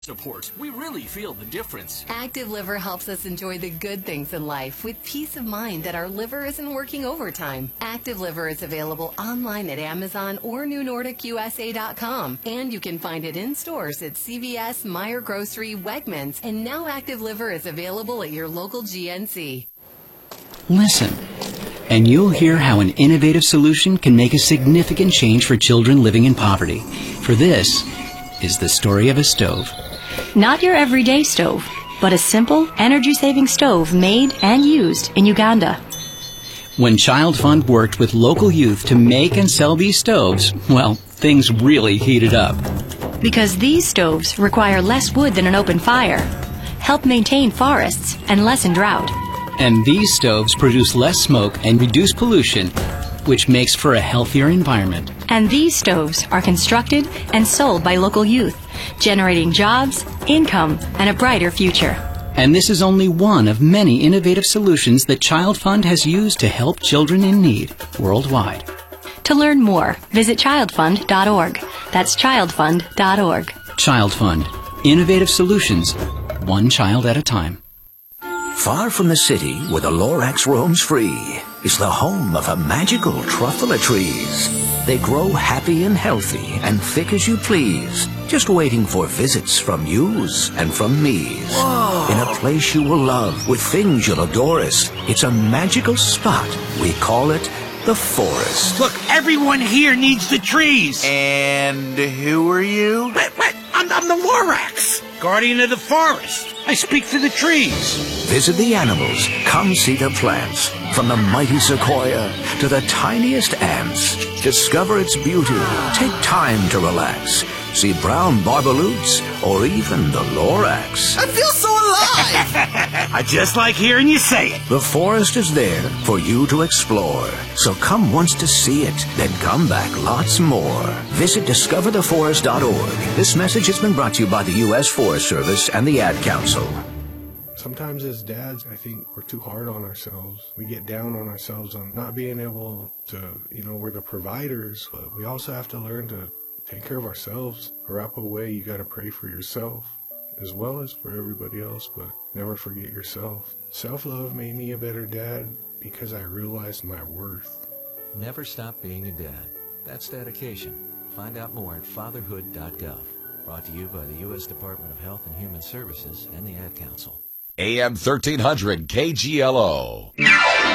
Support. We really feel the difference. Active Liver helps us enjoy the good things in life with peace of mind that our liver isn't working overtime. Active Liver is available online at Amazon or NewNordicUSA.com, and you can find it in stores at CVS, Meijer Grocery, Wegmans, and now Active Liver is available at your local GNC. Listen, and you'll hear how an innovative solution can make a significant change for children living in poverty. For this is the story of a stove. Not your everyday stove, but a simple, energy-saving stove made and used in Uganda. When Child Fund worked with local youth to make and sell these stoves, well, things really heated up. Because these stoves require less wood than an open fire, help maintain forests, and lessen drought. And these stoves produce less smoke and reduce pollution, which makes for a healthier environment. And these stoves are constructed and sold by local youth, generating jobs, income, and a brighter future. And this is only one of many innovative solutions that Child Fund has used to help children in need worldwide. To learn more, visit childfund.org. That's childfund.org. Child Fund. Innovative solutions, one child at a time. Far from the city, where the Lorax roams free, is the home of a magical truffle of trees. They grow happy and healthy and thick as you please, just waiting for visits from yous and from me's. Whoa. In a place you will love, with things you'll adore us. It's a magical spot. We call it the forest. Look, everyone here needs the trees. And who are you? I'm the Lorax, guardian of the forest. I speak for the trees. Visit the animals. Come see the plants. From the mighty sequoia to the tiniest ants. Discover its beauty. Take time to relax. See brown barbaloots or even the Lorax. I feel so alive. I just like hearing you say it. The forest is there for you to explore. So come once to see it, then come back lots more. Visit discovertheforest.org. This message has been brought to you by the U.S. Forest Service and the Ad Council. Sometimes as dads, I think we're too hard on ourselves. We get down on ourselves on not being able to, we're the providers, but we also have to learn to take care of ourselves. Wrap away, you got to pray for yourself as well as for everybody else, but never forget yourself. Self-love made me a better dad because I realized my worth. Never stop being a dad. That's dedication. Find out more at fatherhood.gov. Brought to you by the U.S. Department of Health and Human Services and the Ad Council. AM 1300 KGLO.